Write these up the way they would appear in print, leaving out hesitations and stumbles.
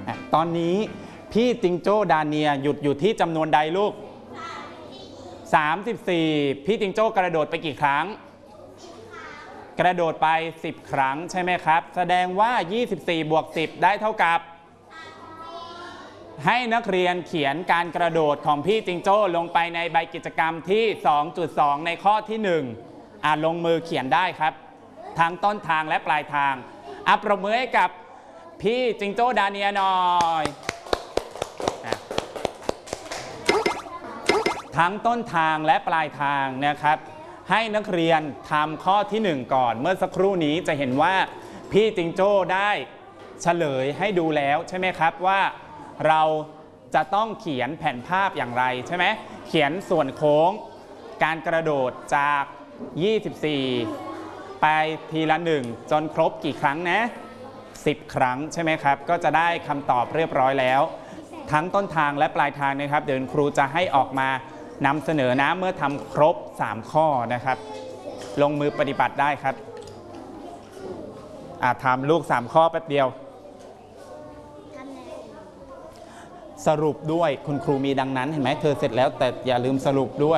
ตอนนี้พี่จิงโจ้ดาเนียหยุดอยู่ที่จำนวนใดลูก34พี่จิงโจ้กระโดดไปกี่ครั้งกระโดดไป10ครั้งใช่ไหมครับแสดงว่า24บวก10ได้เท่ากับให้นักเรียนเขียนการกระโดดของพี่จิงโจ้ลงไปในใบกิจกรรมที่ 2.2 ในข้อที่1ลงมือเขียนได้ครับทั้งต้นทางและปลายทางปรบมือให้กับพี่จิงโจ้ดาเนียหน่อยทั้งต้นทางและปลายทางนะครับให้นักเรียนทำข้อที่1ก่อนเมื่อสักครู่นี้จะเห็นว่าพี่จิงโจ้ได้เฉลยให้ดูแล้วใช่ไหมครับว่าเราจะต้องเขียนแผ่นภาพอย่างไรใช่ไหมเขียนส่วนโค้งการกระโดดจาก24ไปทีละ1จนครบกี่ครั้งนะ10ครั้งใช่ไหมครับก็จะได้คำตอบเรียบร้อยแล้วทั้งต้นทางและปลายทางนะครับเดี๋ยวครูจะให้ออกมานำเสนอนะเมื่อทำครบ3ข้อนะครับลงมือปฏิบัติได้ครับทำลูก3ข้อแป๊บเดียวสรุปด้วยคุณครูมีดังนั้นเห็นไหมเธอเสร็จแล้วแต่อย่าลืมสรุปด้วย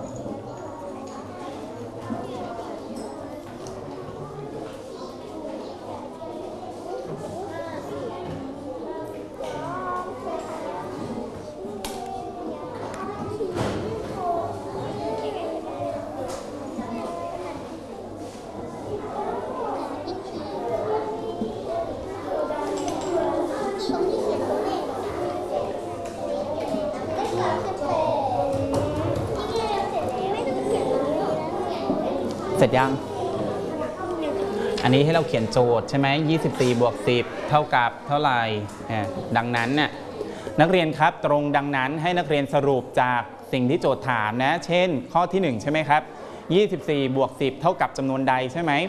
เสร็จยังอันนี้ให้เราเขียนโจทย์ใช่ไหม24บวก10เท่ากับเท่าไหร่ดังนั้นน่ะนักเรียนครับตรงดังนั้นให้นักเรียนสรุปจากสิ่งที่โจทย์ถามนะเช่นข้อที่1ใช่ไหมครับ24บวก10เท่ากับจำนวนใดใช่ไหม